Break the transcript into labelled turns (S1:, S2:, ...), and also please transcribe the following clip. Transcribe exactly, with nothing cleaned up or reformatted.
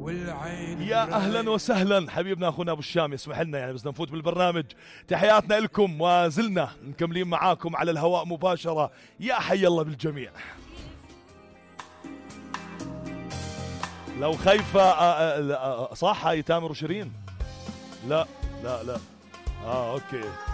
S1: يا أهلا وسهلا حبيبنا أخونا أبو الشام، يسمح لنا يعني بس نفوت بالبرنامج. تحياتنا لكم وزلنا مكملين معاكم على الهواء مباشرة. يا حي الله بالجميع. لو خايفة صح هاي تامر وشيرين؟ لا لا لا اه اوكي.